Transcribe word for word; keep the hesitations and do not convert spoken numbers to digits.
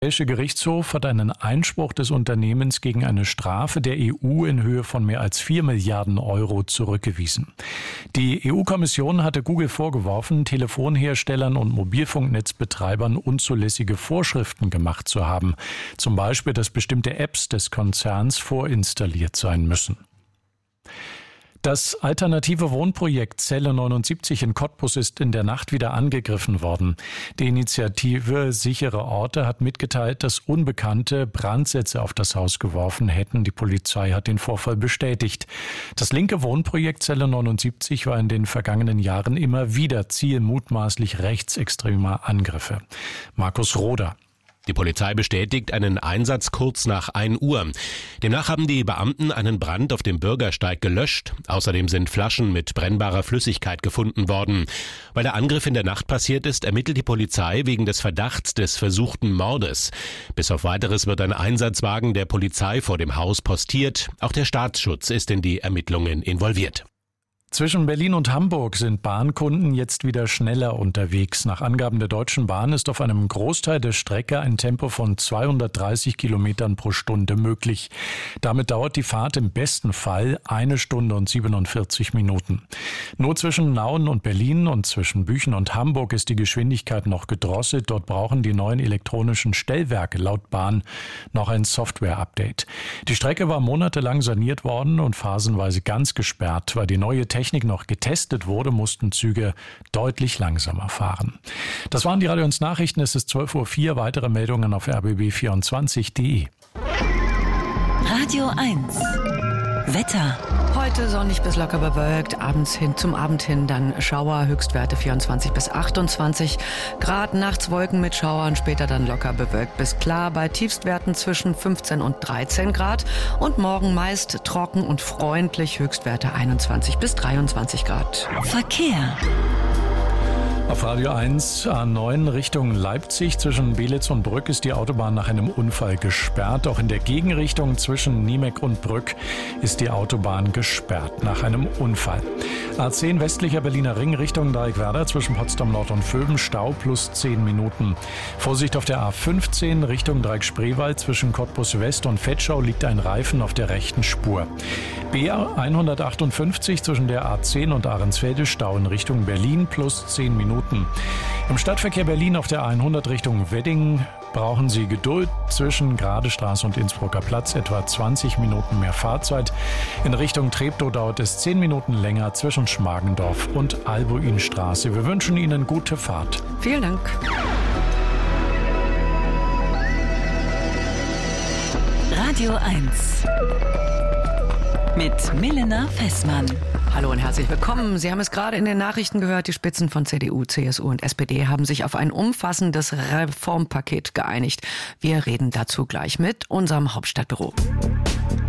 Der Europäische Gerichtshof hat einen Einspruch des Unternehmens gegen eine Strafe der E U in Höhe von mehr als vier Milliarden Euro zurückgewiesen. Die E U-Kommission hatte Google vorgeworfen, Telefonherstellern und Mobilfunknetzbetreibern unzulässige Vorschriften gemacht zu haben. Zum Beispiel, dass bestimmte Apps des Konzerns vorinstalliert sein müssen. Das alternative Wohnprojekt Zelle neunundsiebzig in Cottbus ist in der Nacht wieder angegriffen worden. Die Initiative Sichere Orte hat mitgeteilt, dass Unbekannte Brandsätze auf das Haus geworfen hätten. Die Polizei hat den Vorfall bestätigt. Das linke Wohnprojekt Zelle neunundsiebzig war in den vergangenen Jahren immer wieder Ziel mutmaßlich rechtsextremer Angriffe. Markus Roder. Die Polizei bestätigt einen Einsatz kurz nach ein Uhr. Demnach haben die Beamten einen Brand auf dem Bürgersteig gelöscht. Außerdem sind Flaschen mit brennbarer Flüssigkeit gefunden worden. Weil der Angriff in der Nacht passiert ist, ermittelt die Polizei wegen des Verdachts des versuchten Mordes. Bis auf Weiteres wird ein Einsatzwagen der Polizei vor dem Haus postiert. Auch der Staatsschutz ist in die Ermittlungen involviert. Zwischen Berlin und Hamburg sind Bahnkunden jetzt wieder schneller unterwegs. Nach Angaben der Deutschen Bahn ist auf einem Großteil der Strecke ein Tempo von zweihundertdreißig Kilometern pro Stunde möglich. Damit dauert die Fahrt im besten Fall eine Stunde und siebenundvierzig Minuten. Nur zwischen Nauen und Berlin und zwischen Büchen und Hamburg ist die Geschwindigkeit noch gedrosselt. Dort brauchen die neuen elektronischen Stellwerke laut Bahn noch ein Software-Update. Die Strecke war monatelang saniert worden und phasenweise ganz gesperrt, weil die neue Technik Technik noch getestet wurde, mussten Züge deutlich langsamer fahren. Das waren die Radio eins Nachrichten. Es ist zwölf Uhr vier. Weitere Meldungen auf r b b vierundzwanzig punkt de. Radio eins. Wetter. Heute sonnig bis locker bewölkt, abends hin zum Abend hin dann Schauer, Höchstwerte vierundzwanzig bis achtundzwanzig Grad, nachts Wolken mit Schauern, später dann locker bewölkt bis klar, bei Tiefstwerten zwischen fünfzehn und dreizehn Grad und morgen meist trocken und freundlich, Höchstwerte einundzwanzig bis dreiundzwanzig Grad. Verkehr. Auf Radio eins A neun Richtung Leipzig zwischen Belitz und Brück ist die Autobahn nach einem Unfall gesperrt. Auch in der Gegenrichtung zwischen Niemek und Brück ist die Autobahn gesperrt nach einem Unfall. A zehn westlicher Berliner Ring Richtung Dreieckwerder zwischen Potsdam Nord und Vöben Stau plus zehn Minuten. Vorsicht auf der A fünfzehn Richtung Dreieck Spreewald zwischen Cottbus West und Vetschau liegt ein Reifen auf der rechten Spur. B hundertachtundfünfzig zwischen der A zehn und Ahrensfelde Stau in Richtung Berlin plus zehn Minuten. Im Stadtverkehr Berlin auf der A hundert Richtung Wedding brauchen Sie Geduld. Zwischen Gradestraße und Innsbrucker Platz etwa zwanzig Minuten mehr Fahrzeit. In Richtung Treptow dauert es zehn Minuten länger zwischen Schmargendorf und Albuinstraße. Wir wünschen Ihnen gute Fahrt. Vielen Dank. Radio eins. Mit Milena Fessmann. Hallo und herzlich willkommen. Sie haben es gerade in den Nachrichten gehört, die Spitzen von C D U, C S U und S P D haben sich auf ein umfassendes Reformpaket geeinigt. Wir reden dazu gleich mit unserem Hauptstadtbüro.